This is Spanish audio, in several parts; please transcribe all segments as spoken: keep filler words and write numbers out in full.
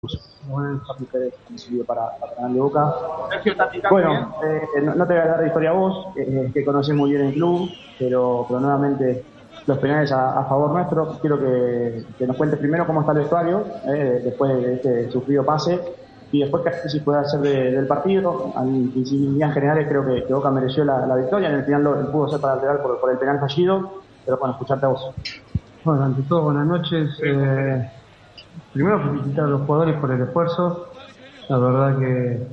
Un partido para, para Canal de Boca. Bueno, eh, no, no te voy a hablar de historia a vos, eh, que conoces muy bien el club, pero, pero nuevamente los penales a, a favor nuestro. Quiero que, que nos cuentes primero cómo está el vestuario, eh, después de este sufrido pase, y después qué análisis puede hacer de, del partido. En líneas generales creo que, que Boca mereció la, la victoria, en el final lo, pudo ser para alterar por, por el penal fallido, pero bueno, escucharte a vos. Bueno, ante todo, buenas noches. Eh, primero felicitar a los jugadores por el esfuerzo. La verdad que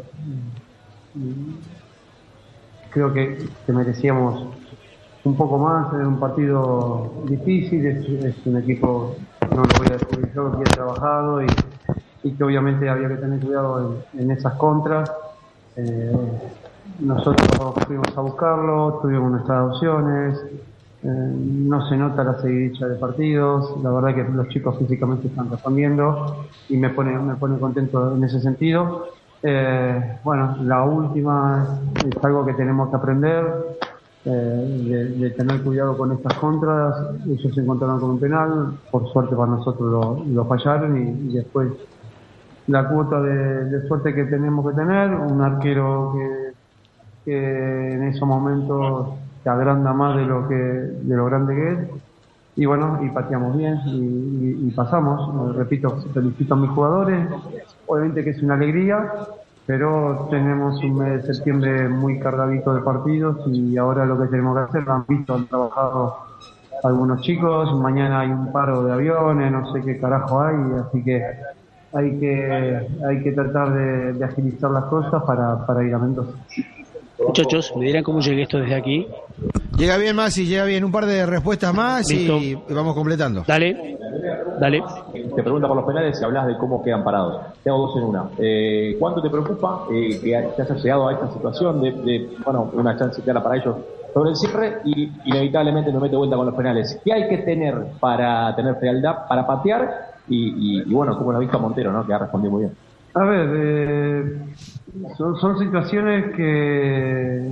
mm, creo que, que merecíamos un poco más. Es un partido difícil, es, es un equipo, no lo voy a descubrir yo, que ha trabajado y, y que obviamente había que tener cuidado en, en esas contras. Eh, nosotros fuimos a buscarlo, tuvimos nuestras opciones. Eh, no se nota la seguidilla de partidos, la verdad que los chicos físicamente están respondiendo y me pone me pone contento en ese sentido. Eh, bueno, la última es algo que tenemos que aprender, eh, de, de tener cuidado con estas contras. Ellos se encontraron con un penal, por suerte para nosotros lo, lo fallaron y, y después la cuota de, de suerte que tenemos que tener, un arquero que, que en esos momentos que agranda más de lo que de lo grande que es, y bueno, y pateamos bien y, y, y pasamos. Repito, felicito a mis jugadores, obviamente que es una alegría, pero tenemos un mes de septiembre muy cargadito de partidos y ahora lo que tenemos que hacer, lo han visto, han trabajado algunos chicos, mañana hay un paro de aviones, no sé qué carajo hay, así que hay que hay que tratar de, de agilizar las cosas para, para ir a Mendoza. Muchachos, me dirán cómo llegué esto desde aquí. Llega bien, Maxi, llega bien. Un par de respuestas más y, y vamos completando. Dale, dale. Te pregunta por los penales y hablas de cómo quedan parados. Te hago dos en una. Eh, ¿Cuánto te preocupa eh, que te hayas llegado a esta situación de, de, bueno, una chance clara para ellos sobre el cierre y inevitablemente nos mete vuelta con los penales? ¿Qué hay que tener para tener frialdad, para patear? Y, y, y bueno, como lo ha visto Montero, ¿no? Que ha respondido muy bien. A ver, eh, son, son situaciones que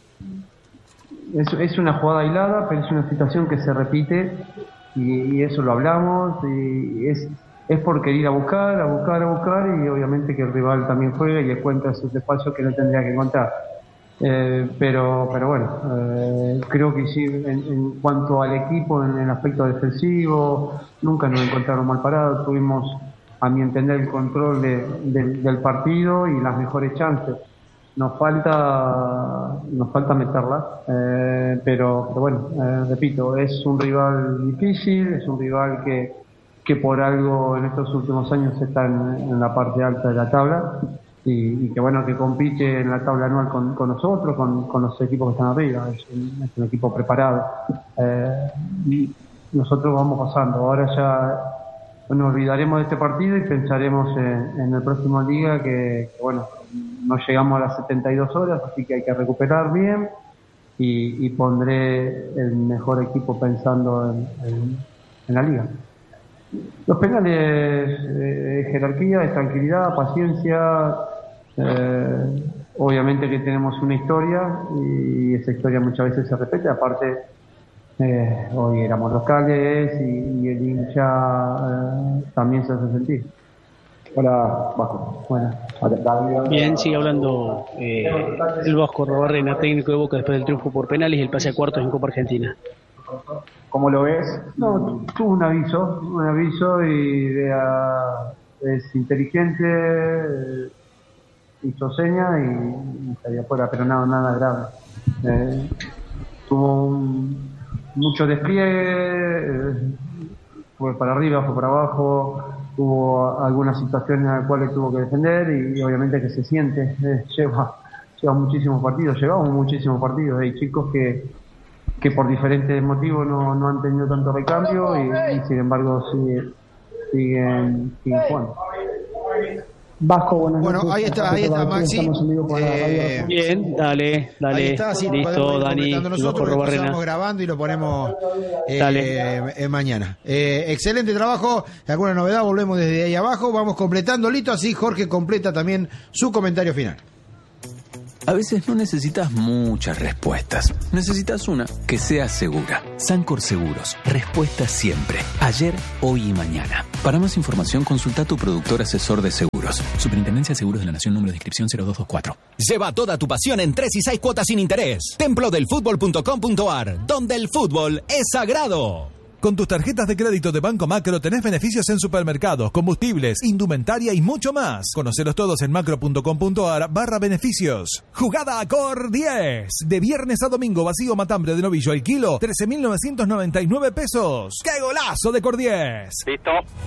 es, es una jugada aislada, pero es una situación que se repite y, y eso lo hablamos y es, es por querer ir a buscar, a buscar, a buscar y obviamente que el rival también juega y encuentra sus espacios que no tendría que encontrar. Eh, pero pero bueno, eh, creo que sí, en, en cuanto al equipo, en el aspecto defensivo, nunca nos encontraron mal parados, tuvimos, a mi entender, el control de, de, del partido y las mejores chances. Nos falta nos falta meterlas, eh, pero, pero bueno, eh, repito, es un rival difícil, es un rival que, que por algo en estos últimos años está en, en la parte alta de la tabla y, y que bueno, que compite en la tabla anual con, con nosotros, con, con los equipos que están arriba. Es un, es un equipo preparado. Eh, y nosotros vamos pasando, ahora ya nos olvidaremos de este partido y pensaremos en, en el próximo Liga que, que bueno, no llegamos a las setenta y dos horas, así que hay que recuperar bien y, y pondré el mejor equipo pensando en, en, en la Liga. Los penales, eh, jerarquía, es tranquilidad, paciencia, eh, obviamente que tenemos una historia y esa historia muchas veces se repite, aparte Eh, hoy éramos locales y, y el hincha eh, también se hace sentir. Hola, Vasco. Bueno. Bien, sigue hablando eh, el Vasco Robarrena, técnico de Boca después del triunfo por penales y el pase a cuartos en Copa Argentina. ¿Cómo lo ves? No, tuvo un aviso, un aviso y de, uh, es inteligente, eh, hizo seña y, y salió afuera, pero nada, nada grave. Eh, tuvo un mucho despliegue, fue para arriba, fue para abajo, hubo algunas situaciones en las cuales tuvo que defender y, y obviamente que se siente, eh, lleva, lleva muchísimos partidos, llevamos muchísimos partidos, hay chicos que, que por diferentes motivos no, no han tenido tanto recambio y, y sin embargo sigue, siguen, siguen jugando. Vasco, buenas bueno, noches. ahí está, ahí está, Maxi. Eh, Bien, dale, dale. Ahí está, sí, listo, Dani. Nosotros lo estamos grabando y lo ponemos eh, eh, mañana. Eh, excelente trabajo. ¿Alguna novedad? Volvemos desde ahí abajo. Vamos completando, listo. Así Jorge completa también su comentario final. A veces no necesitas muchas respuestas. Necesitas una que sea segura. Sancor Seguros. Respuesta siempre. Ayer, hoy y mañana. Para más información, consulta a tu productor asesor de seguros. Superintendencia de Seguros de la Nación, número de inscripción cero dos dos cuatro. Lleva toda tu pasión en tres y seis cuotas sin interés. templo del fútbol punto com punto a r, donde el fútbol es sagrado. Con tus tarjetas de crédito de Banco Macro tenés beneficios en supermercados, combustibles, indumentaria y mucho más. Conocelos todos en macro punto com punto a r barra beneficios. Jugada a Cor diez. De viernes a domingo, vacío matambre de novillo al kilo, trece mil novecientos noventa y nueve pesos. ¡Qué golazo de Cor diez! Listo.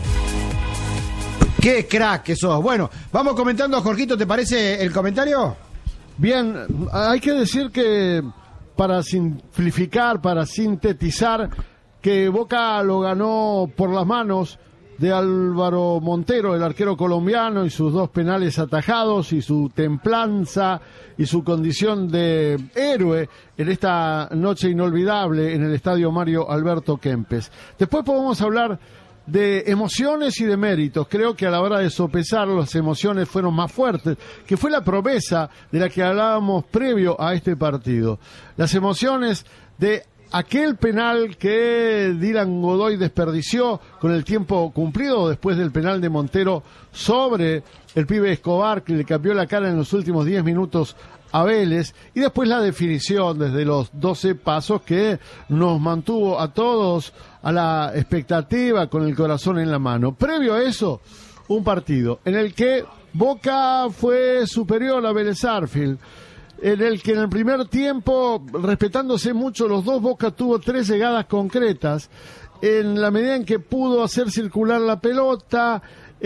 ¡Qué crack que sos! Bueno, vamos comentando, Jorgito, ¿te parece el comentario? Bien, hay que decir que para simplificar, para sintetizar, que Boca lo ganó por las manos de Álvaro Montero, el arquero colombiano, y sus dos penales atajados, y su templanza y su condición de héroe en esta noche inolvidable en el estadio Mario Alberto Kempes. Después podemos hablar de emociones y de méritos. Creo que a la hora de sopesar, las emociones fueron más fuertes, que fue la promesa de la que hablábamos previo a este partido. Las emociones de aquel penal que Dylan Godoy desperdició con el tiempo cumplido después del penal de Montero sobre el pibe Escobar, que le cambió la cara en los últimos diez minutos a Vélez, y después la definición desde los doce pasos que nos mantuvo a todos a la expectativa, con el corazón en la mano. Previo a eso, un partido en el que Boca fue superior a Vélez Sarsfield, en el que en el primer tiempo, respetándose mucho los dos, Boca tuvo tres llegadas concretas, en la medida en que pudo hacer circular la pelota,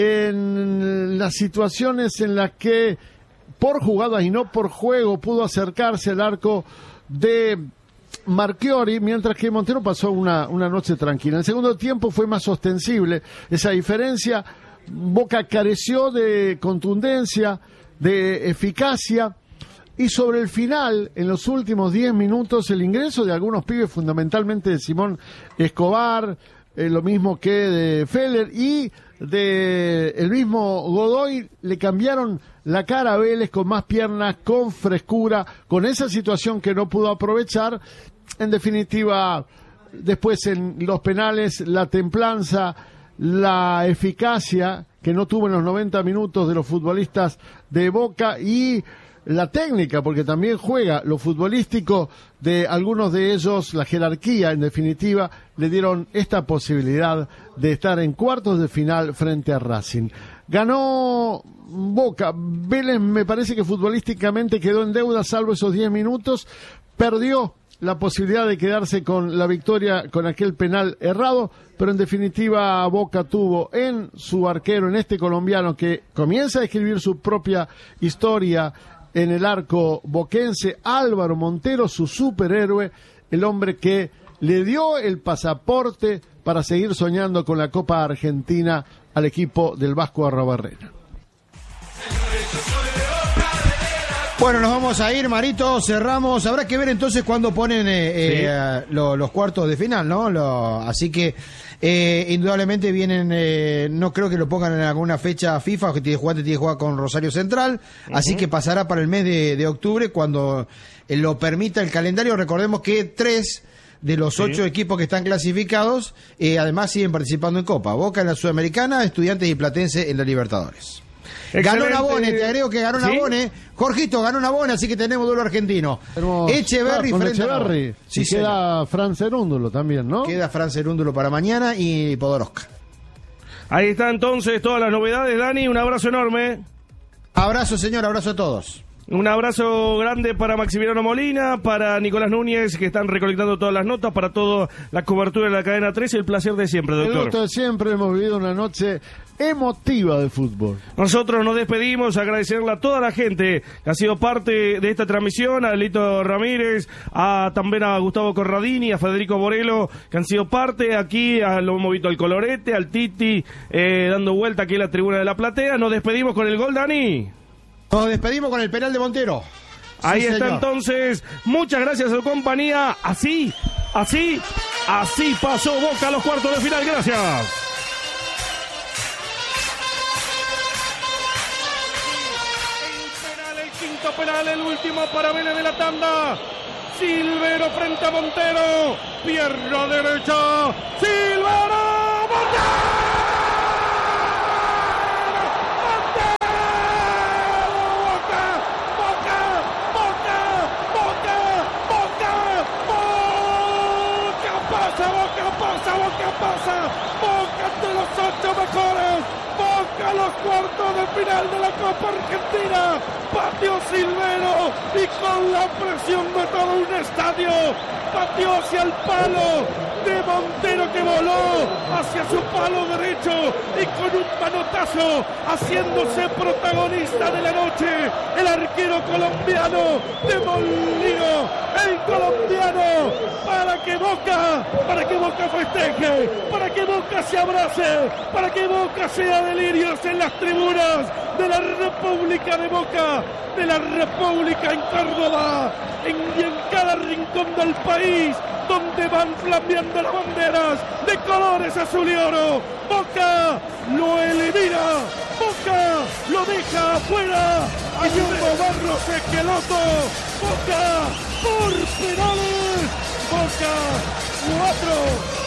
en las situaciones en las que, por jugadas y no por juego, pudo acercarse al arco de Marchiori, mientras que Montero pasó una, una noche tranquila. En el segundo tiempo fue más ostensible esa diferencia. Boca careció de contundencia, de eficacia, y sobre el final, en los últimos diez minutos, el ingreso de algunos pibes, fundamentalmente de Simón Escobar, eh, lo mismo que de Feller y de el mismo Godoy, le cambiaron la cara a Vélez con más piernas, con frescura, con esa situación que no pudo aprovechar. En definitiva, después en los penales, la templanza, la eficacia que no tuvo en los noventa minutos de los futbolistas de Boca, y la técnica, porque también juega lo futbolístico de algunos de ellos, la jerarquía, en definitiva, le dieron esta posibilidad de estar en cuartos de final frente a Racing. Ganó Boca. Vélez me parece que futbolísticamente quedó en deuda, salvo esos diez minutos. Perdió la posibilidad de quedarse con la victoria con aquel penal errado, pero en definitiva Boca tuvo en su arquero, en este colombiano que comienza a escribir su propia historia en el arco boquense, Álvaro Montero, su superhéroe, el hombre que le dio el pasaporte para seguir soñando con la Copa Argentina al equipo del Vasco Arrobarrena. Bueno, nos vamos a ir, Marito, cerramos. Habrá que ver entonces cuándo ponen eh, sí. eh, lo, los cuartos de final, ¿no? Lo, así que eh, indudablemente vienen, eh, no creo que lo pongan en alguna fecha FIFA, que tiene que jugar, tiene que jugar con Rosario Central, uh-huh. Así que pasará para el mes de, de octubre cuando eh, lo permita el calendario. Recordemos que tres de los sí. ocho equipos que están clasificados, eh, además siguen participando en Copa. Boca en la Sudamericana, Estudiantes y Platense en la Libertadores. Excelente. Ganó Nabone, te agrego que ganó ¿Sí? Nabone. Jorgito ganó Nabone, así que tenemos duelo argentino. Tenemos, Echeverri claro, frente Echeverri. a sí, y queda Fran Cerúndulo también, ¿no? Queda Fran Cerúndulo para mañana y Podoroska. Ahí está entonces todas las novedades, Dani. Un abrazo enorme. Abrazo, señor, abrazo a todos. Un abrazo grande para Maximiliano Molina, para Nicolás Núñez, que están recolectando todas las notas, para toda la cobertura de la cadena tres. El placer de siempre, doctor. El gusto de siempre. Hemos vivido una noche emotiva de fútbol. Nosotros nos despedimos, agradecerle a toda la gente que ha sido parte de esta transmisión, a Lito Ramírez, a también a Gustavo Corradini, a Federico Borelo, que han sido parte aquí, a, lo hemos visto al Colorete, al Titi, eh, dando vuelta aquí en la tribuna de la platea. Nos despedimos con el gol, Dani. Nos despedimos con el penal de Montero. Ahí sí, está señor. Entonces, muchas gracias a su compañía. Así, así, así pasó Boca a los cuartos de final. Gracias. El penal, el quinto lanzamiento penal, el último para Vélez de la tanda. Silvero frente a Montero, pierna derecha, Silvero, Montero. Pasa, Boca pasa, Boca de los ocho mejores, Boca los cuartos de final de la Copa Argentina, pateó Silvero y con la presión de todo un estadio, pateó hacia el palo de Montero que voló hacia su palo derecho y con un manotazo haciéndose protagonista de la noche, el arquero colombiano de Molino, el colombiano, para que Boca, para que Boca festeje, para que Boca se abrace, para que Boca sea delirios en las tribunas de la República de Boca, de la República en Córdoba, en, y en cada rincón del país, donde van flameando las banderas de colores azul y oro. Boca lo elimina, Boca lo deja afuera, hay un Barros Esqueloto, Boca por penales, Boca cuatro.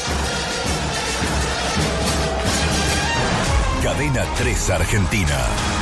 Cadena tres Argentina.